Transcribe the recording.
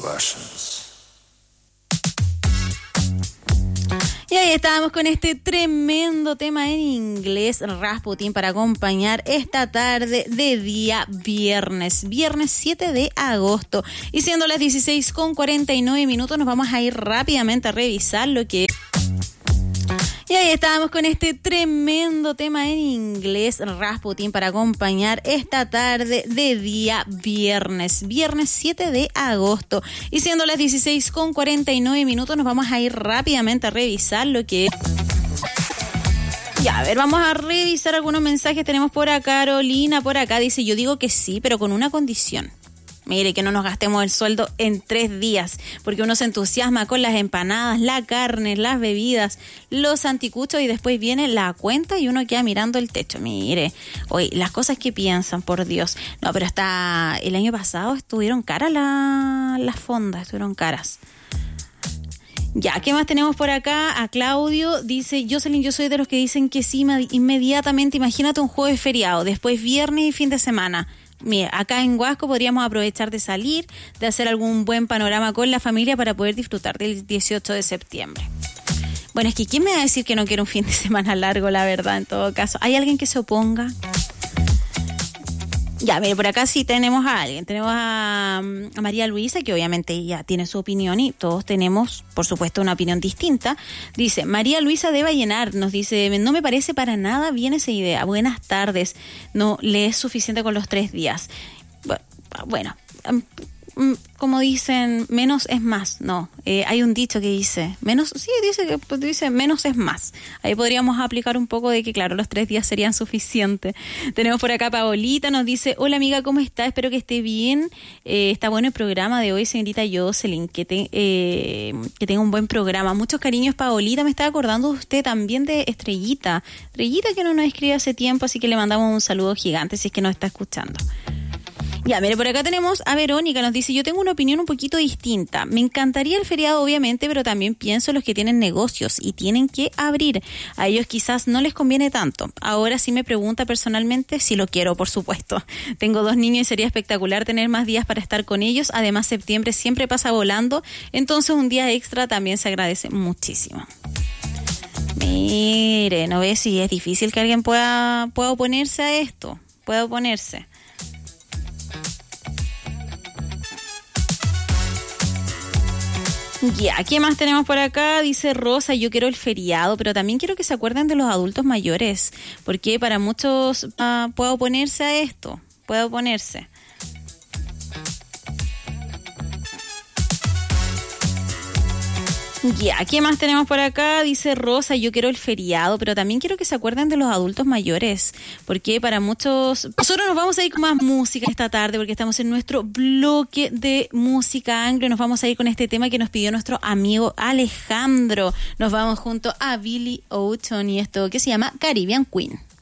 Y ahí estábamos con este tremendo tema en inglés, Rasputin, para acompañar esta tarde de día viernes 7 de agosto. Y siendo las 16:49, nos vamos a ir rápidamente a revisar lo que... Y ahí estábamos con este tremendo tema en inglés, Rasputin, para acompañar esta tarde de día viernes 7 de agosto. Y siendo las 16:49, nos vamos a ir rápidamente a revisar lo que... Ya, a ver, vamos a revisar algunos mensajes. Tenemos por acá, Carolina, por acá, dice, yo digo que sí, pero con una condición. Mire, que no nos gastemos el sueldo en 3 días, porque uno se entusiasma con las empanadas, la carne, las bebidas, los anticuchos y después viene la cuenta y uno queda mirando el techo. Mire, oye, las cosas que piensan, por Dios. No, pero hasta el año pasado estuvieron caras las fondas, estuvieron caras. Ya, ¿qué más tenemos por acá? A Claudio dice, Jocelyn, yo soy de los que dicen que sí inmediatamente. Imagínate un jueves feriado, después viernes y fin de semana. Mira, acá en Huasco podríamos aprovechar de salir, de hacer algún buen panorama con la familia para poder disfrutar del 18 de septiembre. Bueno, es que ¿quién me va a decir que no quiere un fin de semana largo, la verdad, en todo caso? ¿Hay alguien que se oponga? Ya, mire, por acá sí tenemos a alguien. Tenemos a María Luisa, que obviamente ella tiene su opinión y todos tenemos, por supuesto, una opinión distinta. Dice, María Luisa de Vallenar nos dice, no me parece para nada bien esa idea. Buenas tardes. No le es suficiente con los 3 días. Bueno, como dicen, menos es más. No, hay un dicho que dice, dice menos es más. Ahí podríamos aplicar un poco de que, claro, los 3 días serían suficientes. Tenemos por acá Paolita, nos dice, hola amiga, ¿cómo está? Espero que esté bien. Está bueno el programa de hoy, señorita Jocelyn, que tenga un buen programa. Muchos cariños, Paolita. Me estaba acordando de usted también de Estrellita que no nos escribe hace tiempo, así que le mandamos un saludo gigante si es que nos está escuchando. Ya, mire, por acá tenemos a Verónica, nos dice, yo tengo una opinión un poquito distinta. Me encantaría el feriado, obviamente, pero también pienso en los que tienen negocios y tienen que abrir. A ellos quizás no les conviene tanto. Ahora sí me pregunta personalmente si lo quiero, por supuesto. Tengo 2 niños y sería espectacular tener más días para estar con ellos. Además, septiembre siempre pasa volando, entonces un día extra también se agradece muchísimo. Mire, ¿no ve si es difícil que alguien pueda oponerse a esto? Pueda oponerse. Ya, ¿qué más tenemos por acá? Dice Rosa, yo quiero el feriado, pero también quiero que se acuerden de los adultos mayores, porque para muchos puede oponerse a esto, puede oponerse. Ya, ¿qué más tenemos por acá? Dice Rosa, yo quiero el feriado, pero también quiero que se acuerden de los adultos mayores, porque para muchos... Nosotros nos vamos a ir con más música esta tarde, porque estamos en nuestro bloque de música anglo, y nos vamos a ir con este tema que nos pidió nuestro amigo Alejandro. Nos vamos junto a Billy Ocean y esto que se llama Caribbean Queen.